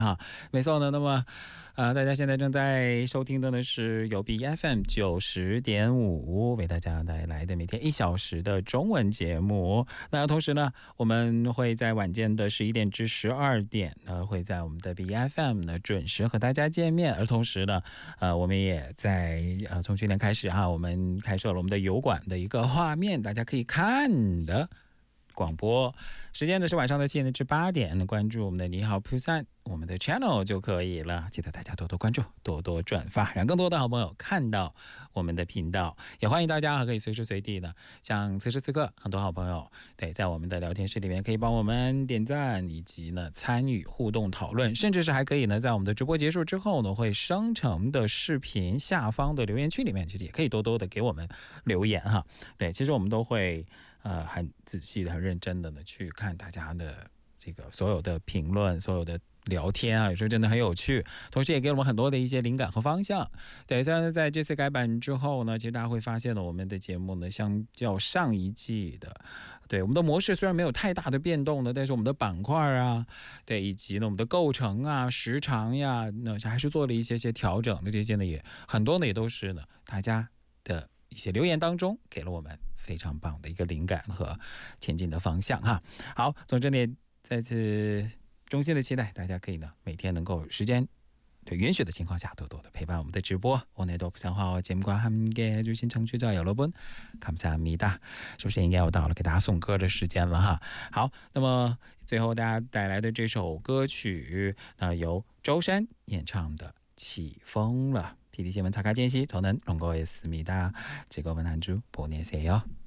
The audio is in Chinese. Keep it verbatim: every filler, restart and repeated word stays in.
啊，没错呢。那么，呃，大家现在正在收听的呢是由 B F M 九十点五为大家带来的每天一小时的中文节目。那同时呢，我们会在晚间的十一点至十二点呢，会在我们的 B F M 呢准时和大家见面。而同时呢，呃，我们也在呃从去年开始哈，我们开设了我们的油管的一个画面，大家可以看的。广播时间呢是晚上的七点至八点，关注我们的你好 Busan 我们的 channel 就可以了。记得大家多多关注，多多转发，让更多的好朋友看到我们的频道。也欢迎大家可以随时随地的，像此时此刻很多好朋友对在我们的聊天室里面可以帮我们点赞，以及呢参与互动讨论，甚至是还可以呢在我们的直播结束之后呢会生成的视频下方的留言区里面，其实也可以多多的给我们留言哈。对，其实我们都会呃，很仔细的、很认真的呢，去看大家的这个所有的评论、所有的聊天啊，有时候真的很有趣，同时也给我们很多的一些灵感和方向。对，虽然在这次改版之后呢，其实大家会发现呢，我们的节目呢，相较上一季的，对我们的模式虽然没有太大的变动呢，但是我们的板块啊，对，以及呢我们的构成啊、时长呀，那还是做了一些些调整的。这些呢，也很多呢，也都是呢大家的一些留言当中给了我们非常棒的一个灵感和前进的方向哈。好，总之呢，再次衷心的期待大家可以呢每天能够时间对允许的情况下多多的陪伴我们的直播。오늘도 부산화节目과 함께 해주신 청취자 여러분 감사합니다。是不是应该又到了给大家送歌的时间了哈？好，那么最后大家带来的这首歌曲，那由周深演唱的《起风了》。피디新闻查卡间隙저는 롱거였습니다。즐거운 한 주 보내세요。